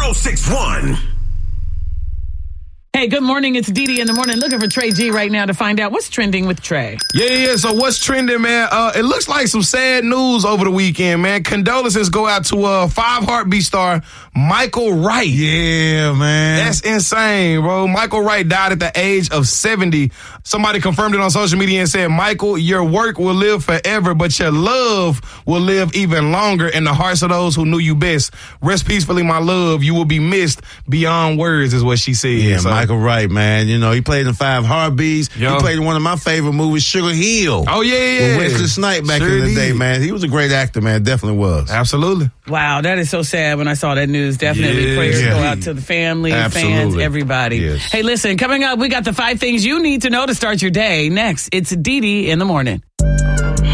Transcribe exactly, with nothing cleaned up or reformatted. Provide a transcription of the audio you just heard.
zero six one. Hey, good morning. It's Dee Dee in the morning. Looking for Trey G right now to find out what's trending with Trey. Yeah, yeah. So what's trending, man? Uh, it looks like some sad news over the weekend, man. Condolences go out to uh, Five Heartbeat star Michael Wright. Yeah, man. That's insane, bro. Michael Wright died at the age of seventy. Somebody confirmed it on social media and said, Michael, your work will live forever, but your love will live even longer in the hearts of those who knew you best. Rest peacefully, my love. You will be missed beyond words, is what she said. Yeah, so, Michael Wright, man. You know, he played in Five Heartbeats. Yo. He played in one of my favorite movies, Sugar Hill. Oh, yeah, yeah. With Wesley Snipes back Sure in the did. day, man. He was a great actor, man. Definitely was. Absolutely. Wow, that is so sad when I saw that news. Definitely Yeah. prayers Yeah. go out to the family, Absolutely. fans, everybody. Yes. Hey, listen, coming up, we got the five things you need to know to start your day. Next, it's Dee Dee in the morning.